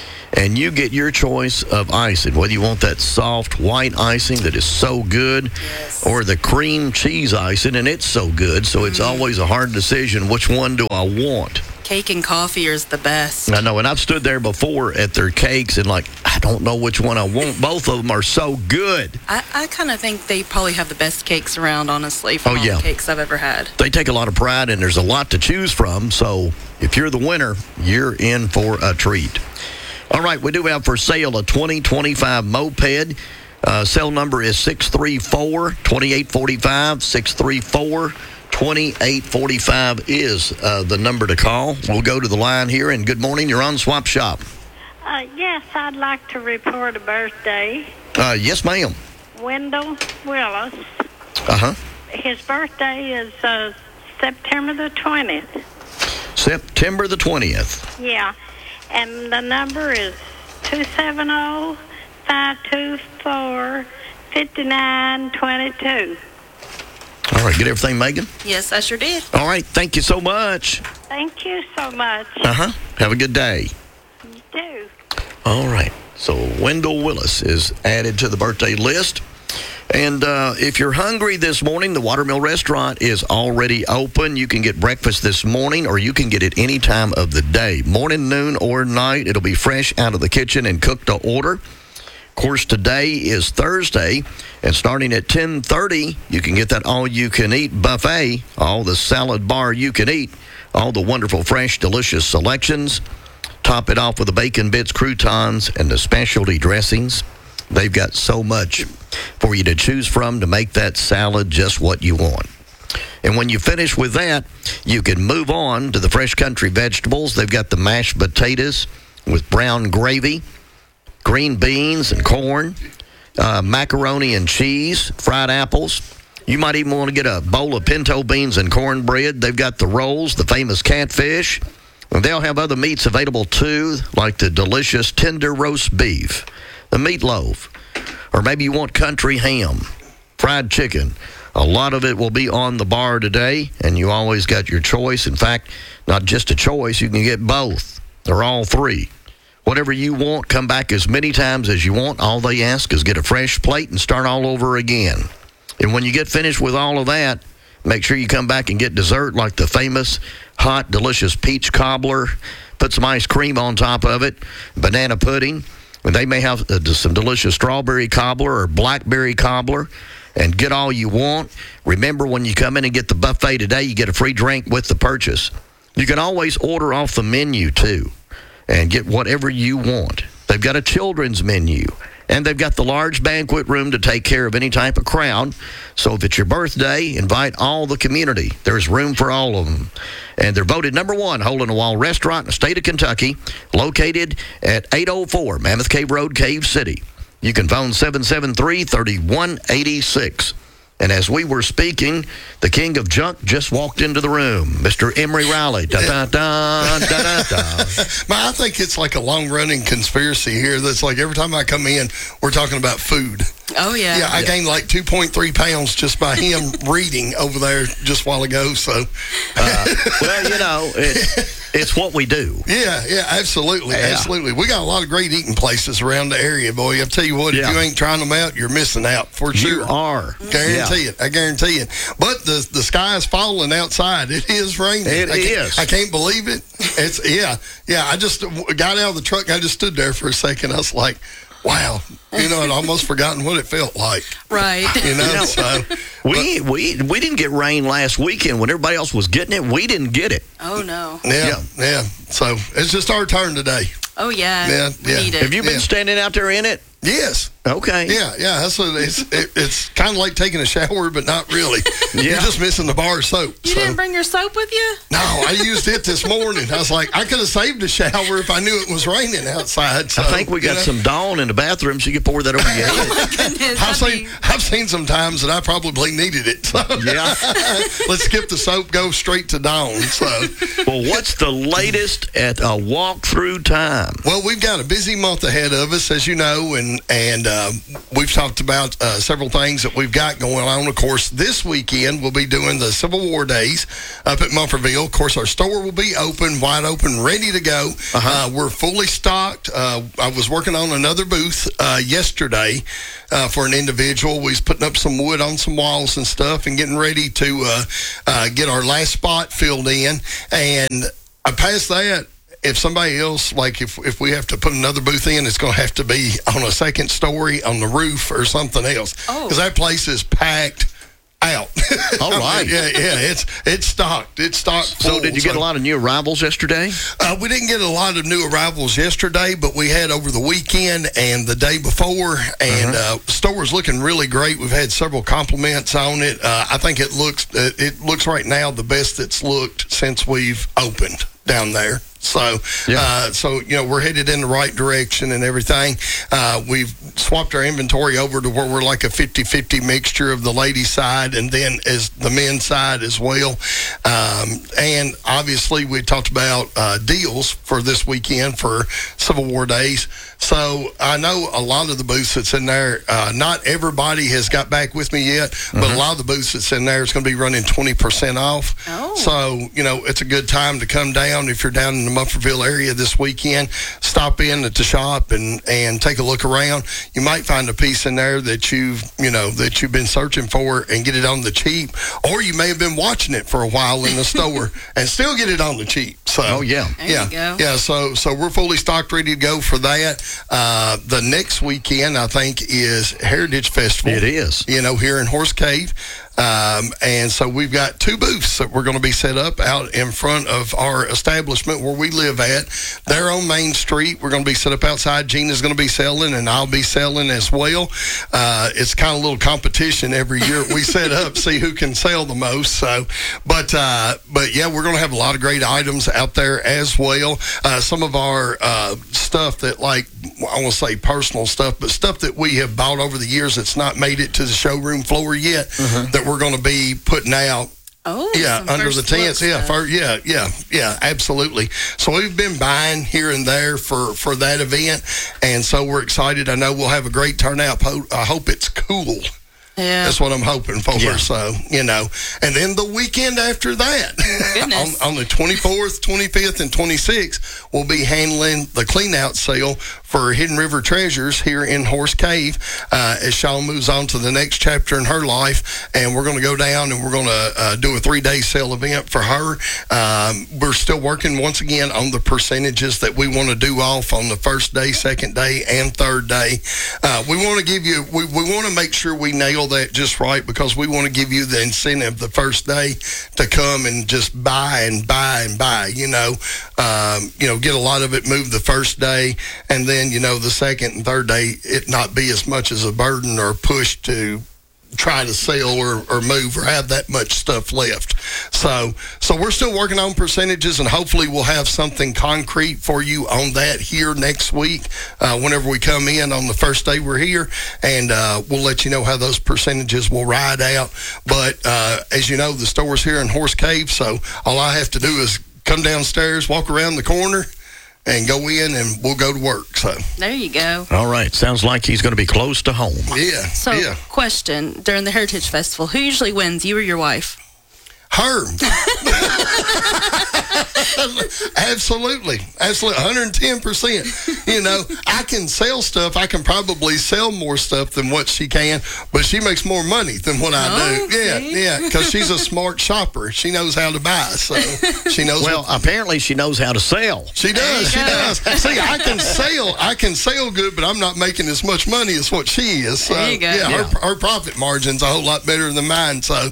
Speaker 10: And you get your choice of icing, whether you want that soft white icing that is so good, yes, or the cream cheese icing, and it's so good. So it's mm-hmm. always a hard decision. Which one do I want?
Speaker 21: Cake and coffee is the best.
Speaker 10: I know, and I've stood there before at their cakes and like, I don't know which one I want. Both of them are so good.
Speaker 21: I, I kind of think they probably have the best cakes around, honestly, from
Speaker 10: oh,
Speaker 21: all
Speaker 10: yeah.
Speaker 21: the cakes I've ever had.
Speaker 10: They take a lot of pride, and there's a lot to choose from. So if you're the winner, you're in for a treat. All right, we do have for sale a twenty twenty-five moped. Uh, cell number is six three four, two eight four five, six three four, two eight four five is uh, the number to call. We'll go to the line here, and good morning. You're on Swap Shop.
Speaker 4: Uh, yes, I'd like to report a birthday.
Speaker 10: Uh, yes, ma'am.
Speaker 4: Wendell Willis.
Speaker 10: Uh-huh.
Speaker 4: His birthday is uh, September the twentieth.
Speaker 10: September the twentieth.
Speaker 4: Yeah, and the number is two seven zero, five two four, five nine two two.
Speaker 10: All right, get everything, Megan?
Speaker 21: Yes, I sure did.
Speaker 10: All right, thank you so much.
Speaker 4: Thank you so much.
Speaker 10: Uh-huh. Have a good day.
Speaker 4: You too.
Speaker 10: All right, so Wendell Willis is added to the birthday list. And uh, if you're hungry this morning, the Watermill Restaurant is already open. You can get breakfast this morning, or you can get it any time of the day. Morning, noon, or night. It'll be fresh out of the kitchen and cooked to order. Of course, today is Thursday, and starting at ten thirty, you can get that all-you-can-eat buffet, all the salad bar you can eat, all the wonderful, fresh, delicious selections. Top it off with the bacon bits, croutons, and the specialty dressings. They've got so much for you to choose from to make that salad just what you want. And when you finish with that, you can move on to the fresh country vegetables. They've got the mashed potatoes with brown gravy, green beans and corn, uh, macaroni and cheese, fried apples. You might even want to get a bowl of pinto beans and cornbread. They've got the rolls, the famous catfish. And they'll have other meats available too, like the delicious tender roast beef, the meatloaf, or maybe you want country ham, fried chicken. A lot of it will be on the bar today, and you always got your choice. In fact, not just a choice, you can get both or all three. Whatever you want, come back as many times as you want. All they ask is get a fresh plate and start all over again. And when you get finished with all of that, make sure you come back and get dessert like the famous hot, delicious peach cobbler. Put some ice cream on top of it, banana pudding. And they may have uh, some delicious strawberry cobbler or blackberry cobbler. And get all you want. Remember, when you come in and get the buffet today, you get a free drink with the purchase. You can always order off the menu, too, and get whatever you want. They've got a children's menu, and they've got the large banquet room to take care of any type of crowd. So if it's your birthday, invite all the community. There's room for all of them. And they're voted number one hole-in-the-wall restaurant in the state of Kentucky, located at eight oh four Mammoth Cave Road, Cave City. You can phone seven seven three, three one eight six. And as we were speaking, the king of junk just walked into the room, Mister Emery Riley. Da, da, da, da, da, da.
Speaker 22: Man, I think it's like a long-running conspiracy here that's like every time I come in, we're talking about food.
Speaker 21: Oh, yeah.
Speaker 5: Yeah, I
Speaker 21: yeah.
Speaker 5: gained like two point three pounds just by him reading over there just a while ago. So,
Speaker 10: uh, well, you know, it, it's what we do.
Speaker 5: Yeah, yeah, absolutely,
Speaker 10: Yeah.
Speaker 5: absolutely. We got a lot of great eating places around the area, boy. I'll tell you what,
Speaker 10: Yeah.
Speaker 5: if you ain't trying them out, you're missing out for sure.
Speaker 10: You are.
Speaker 5: Guarantee
Speaker 10: Yeah.
Speaker 5: it. I guarantee it. But the the sky is falling outside. It is raining.
Speaker 10: It
Speaker 5: I can't,
Speaker 10: is.
Speaker 5: I can't believe it. It's yeah, yeah. I just got out of the truck. I just stood there for a second. I was like, wow. You know, I'd almost forgotten what it felt like.
Speaker 21: Right.
Speaker 5: You know,
Speaker 10: You know,
Speaker 5: so
Speaker 10: We we we didn't get rain last weekend when everybody else was getting it. We didn't get it.
Speaker 21: Oh, no.
Speaker 5: yeah, yeah. So it's just our turn today.
Speaker 21: Oh, yeah.
Speaker 5: Yeah,
Speaker 21: we
Speaker 5: yeah.
Speaker 21: need it.
Speaker 10: Have you been
Speaker 5: Yeah.
Speaker 10: standing out there in it?
Speaker 5: Yes.
Speaker 10: Okay.
Speaker 5: Yeah, yeah. That's what it's. It, it's kind of like taking a shower, but not really.
Speaker 10: Yeah.
Speaker 5: You're just missing the bar of soap.
Speaker 21: You
Speaker 5: so.
Speaker 21: didn't bring your soap with you?
Speaker 5: No, I used it this morning. I was like, I could have saved a shower if I knew it was raining outside. So,
Speaker 10: I think we
Speaker 5: you
Speaker 10: got
Speaker 5: know.
Speaker 10: some Dawn in the bathroom, so you can pour that over your head.
Speaker 21: Oh, my goodness.
Speaker 5: I've
Speaker 21: that'd
Speaker 5: seen,
Speaker 21: be-
Speaker 5: I've seen some times that I probably needed it. So.
Speaker 10: Yeah.
Speaker 5: Let's skip the soap, go straight to Dawn. So.
Speaker 10: Well, what's the latest at a walkthrough time?
Speaker 5: Well, we've got a busy month ahead of us, as you know, and and um, we've talked about uh, several things that we've got going on. Of course, this weekend we'll be doing the Civil War Days up at Mumfordville. Of course, our store will be open, wide open, ready to go.
Speaker 10: Uh-huh.
Speaker 5: Uh, we're fully stocked. Uh, I was working on another booth uh, yesterday uh, for an individual. We was putting up some wood on some walls and stuff and getting ready to uh, uh, get our last spot filled in. And I passed that. If somebody else, like if if we have to put another booth in, it's going to have to be on a second story on the roof or something else.
Speaker 21: Oh.
Speaker 5: Because that place is packed out.
Speaker 10: All right.
Speaker 5: yeah, yeah, it's it's stocked. It's stocked
Speaker 10: So
Speaker 5: full.
Speaker 10: did you get
Speaker 5: So-
Speaker 10: a lot of new arrivals yesterday?
Speaker 5: uh, we didn't get a lot of new arrivals yesterday, but we had over the weekend and the day before, and
Speaker 10: Uh-huh.
Speaker 5: uh, store's looking really great. We've had several compliments on it. Uh, I think it looks uh, it looks right now the best it's looked since we've opened down there. So,
Speaker 10: Yeah.
Speaker 5: uh, so you know, we're headed in the right direction and everything. Uh, we've swapped our inventory over to where we're like a fifty-fifty mixture of the ladies' side and then as the men's side as well. Um, and obviously, we talked about uh, deals for this weekend for Civil War Days. So I know a lot of the booths that's in there, uh, not everybody has got back with me yet, but a lot of the booths that's in there is going to be running twenty percent off.
Speaker 21: Oh.
Speaker 5: So, you know, it's a good time to come down. If you're down in the Mumfordville area this weekend, stop in at the shop and, and take a look around. You might find a piece in there that you've, you know, that you've been searching for and get it on the cheap, or you may have been watching it for a while in the store and still get it on the cheap. So,
Speaker 10: Oh, yeah.
Speaker 21: There
Speaker 5: yeah,
Speaker 21: you go.
Speaker 5: yeah. So, so we're fully stocked, ready to go for that. Uh, the next weekend, I think, is Heritage Festival.
Speaker 10: It is.
Speaker 5: You know, here in Horse Cave. Um, and so we've got two booths that we're going to be set up out in front of our establishment where we live at. They're on Main Street. We're going to be set up outside. Gina's going to be selling, and I'll be selling as well. Uh, it's kind of a little competition every year. We set up, see who can sell the most. So, but uh, but yeah, we're going to have a lot of great items out there as well. Uh, some of our uh, stuff that, like, I want to say personal stuff, but stuff that we have bought over the years that's not made it to the showroom floor yet, that we're going to be putting out.
Speaker 21: Oh,
Speaker 5: Yeah,
Speaker 21: some
Speaker 5: under the
Speaker 21: first look
Speaker 5: tents. Yeah,
Speaker 21: stuff.
Speaker 5: for, yeah, yeah, yeah, absolutely. So we've been buying here and there for, for that event, and so we're excited. I know we'll have a great turnout. Po- I hope it's cool.
Speaker 21: Yeah.
Speaker 5: That's what I'm hoping for.
Speaker 10: Yeah.
Speaker 5: So, you know, and then the weekend after that,
Speaker 21: Goodness.
Speaker 5: on, on the twenty-fourth, twenty-fifth, and twenty-sixth, we'll be handling the clean out sale for Hidden River Treasures here in Horse Cave uh, as Shawn moves on to the next chapter in her life. And we're going to go down and we're going to uh, do a three-day sale event for her. Um, we're still working, once again, on the percentages that we want to do off on the first day, second day, and third day. Uh, we want to give you, we, we want to make sure we nail that just right, because we want to give you the incentive the first day to come and just buy and buy and buy, you know, um, you know, get a lot of it moved the first day, and then, you know, the second and third day, it not be as much as a burden or push to try to sell or, or move or have that much stuff left. So so we're still working on percentages, and hopefully we'll have something concrete for you on that here next week uh, whenever we come in on the first day we're here, and uh, we'll let you know how those percentages will ride out. But uh, as you know, the store's here in Horse Cave, so all I have to do is come downstairs, walk around the corner, and go in, and we'll go to work. So
Speaker 21: There you go.
Speaker 2: All right. Sounds like he's going to be close to home.
Speaker 5: yeah,
Speaker 21: So,
Speaker 5: yeah.
Speaker 21: question, during the Heritage Festival, who usually wins, you or your wife?
Speaker 5: Her. Absolutely. Absolutely. one hundred ten percent. You know, I can sell stuff. I can probably sell more stuff than what she can, but she makes more money than what I
Speaker 21: Oh,
Speaker 5: do. Yeah,
Speaker 21: see?
Speaker 5: yeah, because she's a smart shopper. She knows how to buy, so she knows.
Speaker 2: Well,
Speaker 5: what,
Speaker 2: apparently she knows how to sell.
Speaker 5: she does. She
Speaker 21: go.
Speaker 5: does. See, I can sell. I can sell good, but I'm not making as much money as what she is. So,
Speaker 21: There you go.
Speaker 5: Yeah,
Speaker 2: Yeah.
Speaker 5: Her, her profit margin's a whole lot better than mine. So,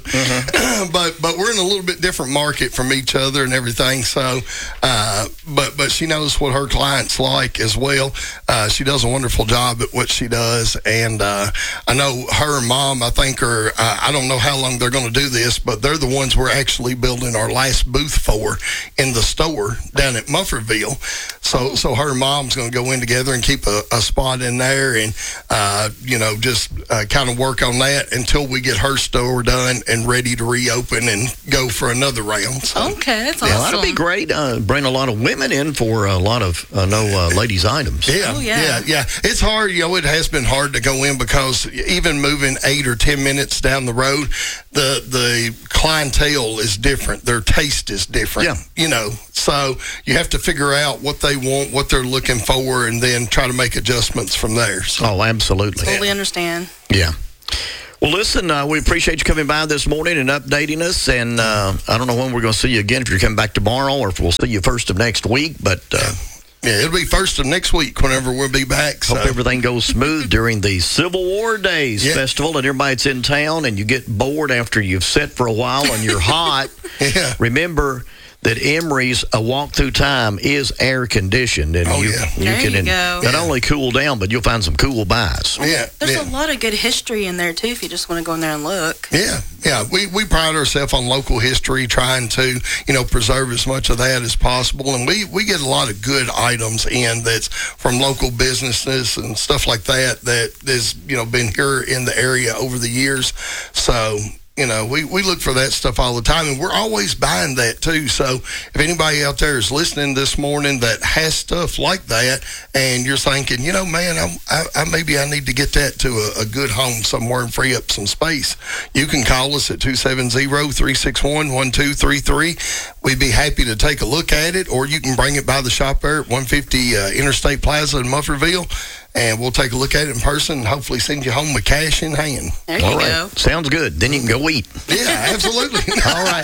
Speaker 5: but but we're in a little bit different market from each other and everything. So, uh, but but she knows what her clients like as well. Uh, she does a wonderful job at what she does, and uh, I know her and mom. I think are. Uh, I don't know how long they're going to do this, but they're the ones we're actually building our last booth for in the store down at Mufferville. So so her and mom's going to go in together and keep a, a spot in there, and uh, you know just uh, kind of work on that until we get her store done and ready to reopen and go for another round. So,
Speaker 21: Okay, that's
Speaker 2: Yeah,
Speaker 21: awesome.
Speaker 2: that'd be great. Uh, bring a lot of women in for a lot of uh, no uh, ladies items.
Speaker 5: Yeah,
Speaker 21: Oh, yeah.
Speaker 5: yeah, yeah. It's hard, you know. It has been hard to go in because even moving eight or ten minutes down the road, the the clientele is different. Their taste is different.
Speaker 2: Yeah.
Speaker 5: You know, so you have to figure out what they want, what they're looking for, and then try to make adjustments from there. So,
Speaker 2: Oh, absolutely.
Speaker 21: Totally understand.
Speaker 2: Yeah. Well, listen, uh, we appreciate you coming by this morning and updating us. And uh, I don't know when we're going to see you again, if you're coming back tomorrow or if we'll see you first of next week. But uh,
Speaker 5: yeah, it'll be first of next week whenever we'll be back. So.
Speaker 2: hope everything goes smooth during the Civil War Days
Speaker 5: Yeah.
Speaker 2: Festival, and everybody that's in town and you get bored after you've sat for a while and you're hot.
Speaker 5: Yeah.
Speaker 2: Remember that Emery's A Walk Through Time is air conditioned, and
Speaker 5: Oh,
Speaker 2: you,
Speaker 5: yeah.
Speaker 2: you
Speaker 21: There
Speaker 2: can
Speaker 21: you
Speaker 2: in-
Speaker 21: go.
Speaker 2: not only cool down, but you'll find some cool buys.
Speaker 5: Yeah,
Speaker 21: There's
Speaker 5: yeah.
Speaker 21: a lot of good history in there, too, if you just want to go in there and look.
Speaker 5: Yeah, yeah. We we pride ourselves on local history, trying to, you know, preserve as much of that as possible. And we, we get a lot of good items in that's from local businesses and stuff like that that has, you know, been here in the area over the years. So, you know, we, we look for that stuff all the time, and we're always buying that too. So if anybody out there is listening this morning that has stuff like that, and you're thinking, you know, man, I'm, I, I maybe I need to get that to a, a good home somewhere and free up some space, you can call us at two seven zero, three six one, one two three three. We'd be happy to take a look at it, or you can bring it by the shop there at one fifty uh, Interstate Plaza in Mufferville, and we'll take a look at it in person and hopefully send you home with cash in hand.
Speaker 21: There you
Speaker 2: All right.
Speaker 21: go.
Speaker 2: Sounds good. Then you can go eat.
Speaker 5: Yeah, absolutely.
Speaker 2: All right.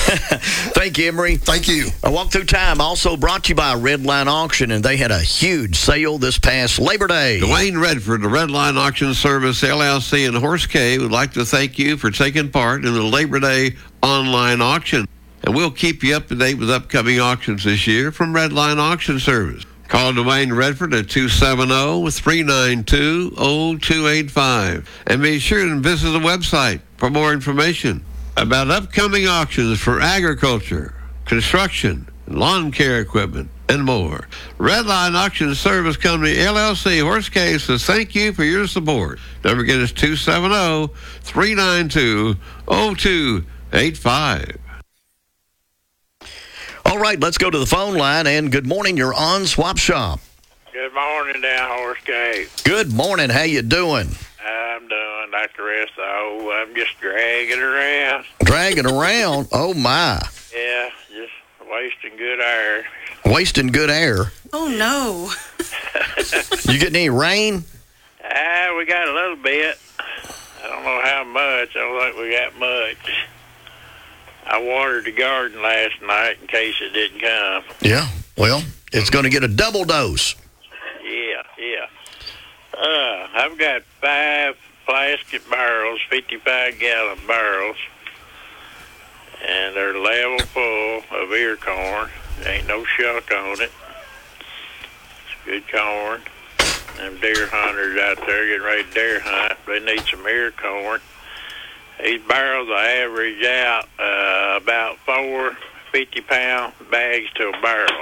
Speaker 2: Thank you, Emery.
Speaker 5: Thank you.
Speaker 2: A Walk Through Time also brought to you by Redline Auction, and they had a huge sale this past Labor Day.
Speaker 14: Dwayne Redford, the Redline Auction Service, L L C in Horse Cave, would like to thank you for taking part in the Labor Day online auction. And we'll keep you up to date with upcoming auctions this year from Redline Auction Service. Call Dwayne Redford at two seven zero, three nine two, zero two eight five. And be sure to visit the website for more information about upcoming auctions for agriculture, construction, lawn care equipment, and more. Redline Auction Service Company, L L C, Horse Cave says thank you for your support. Don't forget it's two seven zero, three nine two, zero two eight five.
Speaker 2: All right, let's go to the phone line, and good morning. You're on Swap Shop.
Speaker 7: Good morning down Horse Cave.
Speaker 2: Good morning. How you doing?
Speaker 7: I'm doing like the rest of the whole, I'm just dragging around.
Speaker 2: Dragging around? Oh, my.
Speaker 7: Yeah, just wasting good air.
Speaker 2: Wasting good air.
Speaker 21: Oh, no.
Speaker 2: You getting any rain?
Speaker 7: Ah, we got a little bit. I don't know how much. I don't think we got much. I watered the garden last night in case it didn't come.
Speaker 2: Yeah. Well, it's going to get a double dose.
Speaker 7: Yeah, yeah. Uh, I've got five plastic barrels, fifty-five gallon barrels, and they're level full of ear corn. There ain't no shuck on it. It's good corn. Them deer hunters out there getting ready to deer hunt, they need some ear corn. These barrels I average out uh, about four fifty-pound bags to a barrel.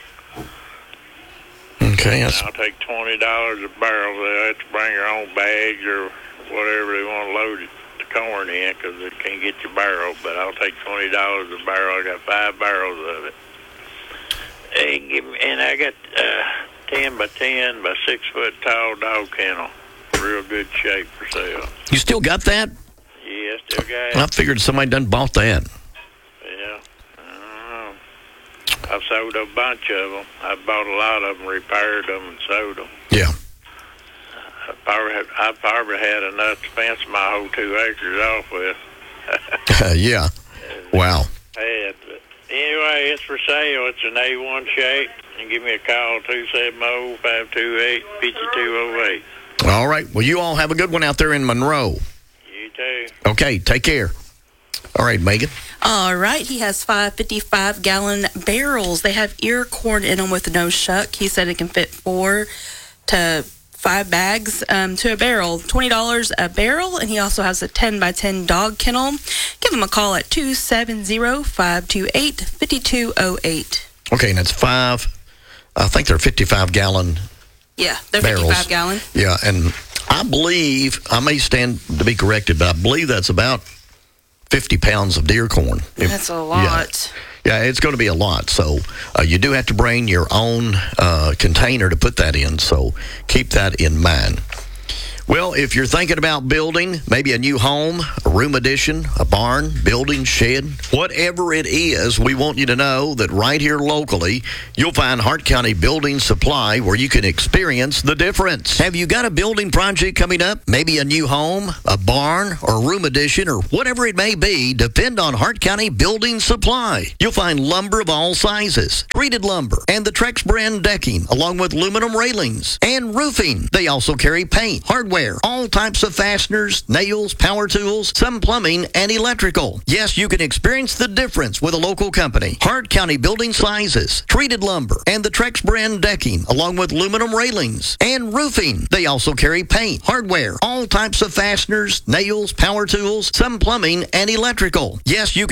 Speaker 2: Okay. That's...
Speaker 7: I'll take twenty dollars a barrel. They have to bring their own bags or whatever they want to load it, the corn in, because they can't get your barrel. But I'll take twenty dollars a barrel. I got five barrels of it. Hey, give me, and I got uh, ten by ten by six foot tall dog kennel, real good shape for sale.
Speaker 10: You still got that?
Speaker 7: Yeah, still got it.
Speaker 10: I figured somebody done bought that.
Speaker 7: Yeah, I don't know. I've sold a bunch of them. I bought a lot of them, repaired them, and sold them.
Speaker 10: Yeah.
Speaker 7: I probably had, I probably had enough to fence my whole two acres off with.
Speaker 10: uh, yeah. Wow.
Speaker 7: Had, but anyway, it's for sale. It's an A one shape. You give me a call, two seven zero, five two eight, five two zero eight.
Speaker 10: All right. Well, you all have a good one out there in Monroe.
Speaker 7: You too.
Speaker 10: Okay, take care. All right, Megan.
Speaker 21: All right, he has five fifty-five gallon barrels. They have ear corn in them with no shuck. He said it can fit four to five bags um, to a barrel, twenty dollars a barrel. And he also has a ten by ten dog kennel. Give him a call at two seven zero, five two eight, five two zero eight.
Speaker 10: Okay, and that's five, I think they're fifty-five gallon
Speaker 21: Yeah, they're
Speaker 10: barrels.
Speaker 21: fifty-five gallon.
Speaker 10: Yeah, and I believe, I may stand to be corrected, but I believe that's about fifty pounds of deer corn.
Speaker 21: That's a lot.
Speaker 10: Yeah, yeah, it's going to be a lot. So uh, you do have to bring your own uh, container to put that in, so keep that in mind. Well, if you're thinking about building maybe a new home, a room addition, a barn, building, shed, whatever it is, we want you to know that right here locally, you'll find Hart County Building Supply where you can experience the difference. Have you got a building project coming up? Maybe a new home, a barn, or a room addition, or whatever it may be, depend on Hart County Building Supply. You'll find lumber of all sizes, treated lumber, and the Trex brand decking, along with aluminum railings and roofing. They also carry paint, hardware, all types of fasteners, nails, power tools, some plumbing, and electrical. Yes, you can experience the difference with a local company. Hart County Building Sizes, treated lumber, and the Trex brand decking, along with aluminum railings and roofing. They also carry paint, hardware, all types of fasteners, nails, power tools, some plumbing, and electrical. Yes, you can